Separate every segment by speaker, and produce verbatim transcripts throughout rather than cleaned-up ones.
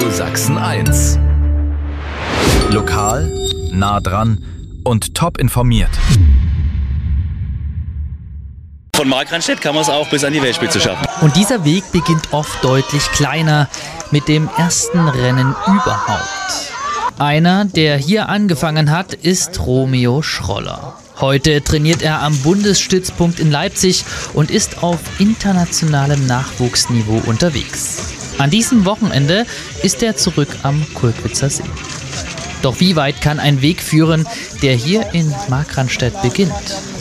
Speaker 1: Radio Sachsen eins. Lokal, nah dran und top informiert.
Speaker 2: Von Markranstädt kann man es auch bis an die Weltspitze schaffen.
Speaker 3: Und dieser Weg beginnt oft deutlich kleiner mit dem ersten Rennen überhaupt. Einer, der hier angefangen hat, ist Romeo Schroller. Heute trainiert er am Bundesstützpunkt in Leipzig und ist auf internationalem Nachwuchsniveau unterwegs. An diesem Wochenende ist er zurück am Kulkwitzer See. Doch wie weit kann ein Weg führen, der hier in Markranstädt beginnt?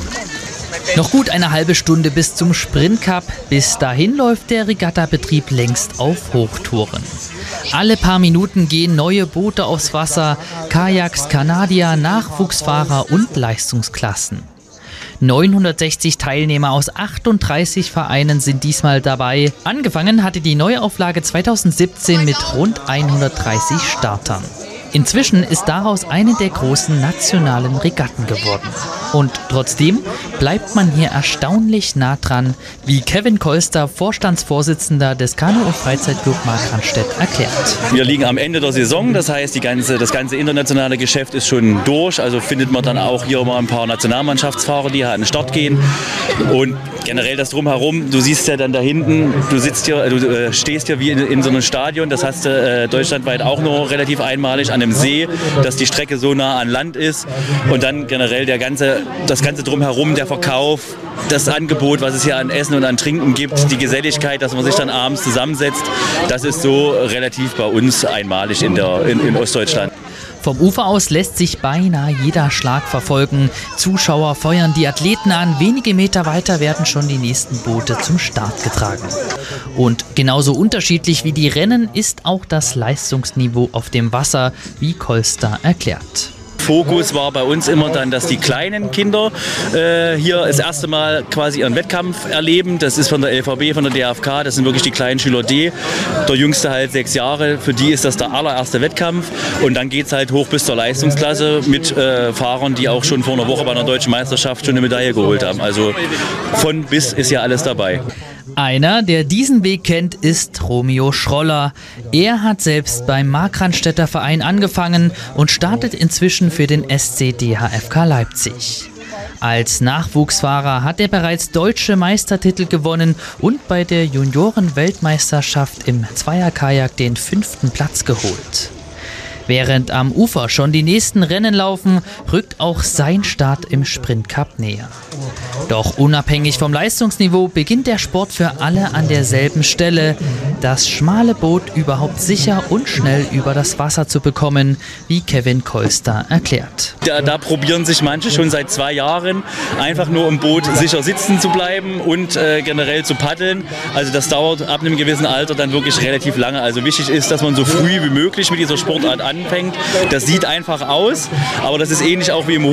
Speaker 3: Noch gut eine halbe Stunde bis zum Sprintcup. Bis dahin läuft der Regattabetrieb längst auf Hochtouren. Alle paar Minuten gehen neue Boote aufs Wasser, Kajaks, Kanadier, Nachwuchsfahrer und Leistungsklassen. neunhundertsechzig Teilnehmer aus achtunddreißig Vereinen sind diesmal dabei. Angefangen hatte die Neuauflage zweitausendsiebzehn mit rund hundertdreißig Startern. Inzwischen ist daraus eine der großen nationalen Regatten geworden. Und trotzdem bleibt man hier erstaunlich nah dran, wie Kevin Kolster, Vorstandsvorsitzender des Kanu- und Freizeitclub Markranstädt, erklärt.
Speaker 2: Wir liegen am Ende der Saison, das heißt, die ganze, das ganze internationale Geschäft ist schon durch. Also findet man dann auch hier mal ein paar Nationalmannschaftsfahrer, die hier an den Start gehen. Und generell das Drumherum, du siehst ja dann da hinten, du sitzt hier, du äh, stehst hier wie in, in so einem Stadion, das hast du äh, deutschlandweit auch noch relativ einmalig an einem See, dass die Strecke so nah an Land ist und dann generell der ganze, das ganze Drumherum, der Verkauf, das Angebot, was es hier an Essen und an Trinken gibt, die Geselligkeit, dass man sich dann abends zusammensetzt, das ist so relativ bei uns einmalig in, der, in, in Ostdeutschland.
Speaker 3: Vom Ufer aus lässt sich beinahe jeder Schlag verfolgen. Zuschauer feuern die Athleten an. Wenige Meter weiter werden schon die nächsten Boote zum Start getragen. Und genauso unterschiedlich wie die Rennen ist auch das Leistungsniveau auf dem Wasser, wie Kolster erklärt.
Speaker 2: Fokus war bei uns immer dann, dass die kleinen Kinder äh, hier das erste Mal quasi ihren Wettkampf erleben. Das ist von der L V B, von der D F K, das sind wirklich die kleinen Schüler D. Der jüngste halt sechs Jahre, für die ist das der allererste Wettkampf. Und dann geht es halt hoch bis zur Leistungsklasse mit äh, Fahrern, die auch schon vor einer Woche bei einer deutschen Meisterschaft schon eine Medaille geholt haben. Also von bis ist ja alles dabei.
Speaker 3: Einer, der diesen Weg kennt, ist Romeo Schroller. Er hat selbst beim Markranstädter Verein angefangen und startet inzwischen für den S C D H F K Leipzig. Als Nachwuchsfahrer hat er bereits deutsche Meistertitel gewonnen und bei der Junioren-Weltmeisterschaft im Zweierkajak den fünften Platz geholt. Während am Ufer schon die nächsten Rennen laufen, rückt auch sein Start im Sprintcup näher. Doch unabhängig vom Leistungsniveau beginnt der Sport für alle an derselben Stelle, das schmale Boot überhaupt sicher und schnell über das Wasser zu bekommen, wie Kevin Kolster erklärt.
Speaker 2: Da, da probieren sich manche schon seit zwei Jahren, einfach nur im Boot sicher sitzen zu bleiben und äh, generell zu paddeln. Also das dauert ab einem gewissen Alter dann wirklich relativ lange. Also wichtig ist, dass man so früh wie möglich mit dieser Sportart anfängt. Das sieht einfach aus, aber das ist ähnlich auch wie im